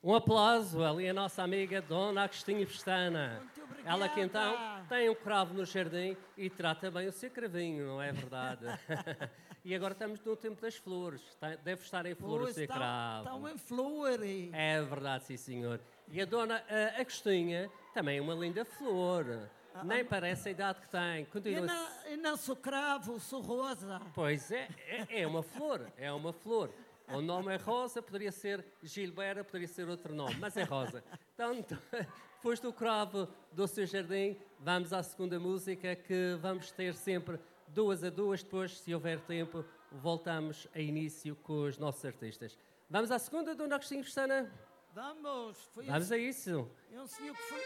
Um aplauso ali a nossa amiga Dona Agostinho Pestana. Muito obrigada. Ela que então tem um cravo no jardim e trata bem o seu cravinho, não é verdade? E agora estamos no tempo das flores. Deve estar em flor o seu cravo. Estão em flor. É verdade, sim, senhor. E a Dona Agostinha também é uma linda flor. Nem parece a idade que tem. Continua. Eu não sou cravo, sou rosa. Pois é uma flor, é uma flor. O nome é Rosa, poderia ser Gilbera, poderia ser outro nome, mas é Rosa. Então, depois do cravo do seu jardim, vamos à segunda música, que vamos ter sempre 2 a 2. Depois, se houver tempo, voltamos a início com os nossos artistas. Vamos à segunda, Dona Agostinho Pestana? Vamos. Vamos a isso. É um senhor que foi...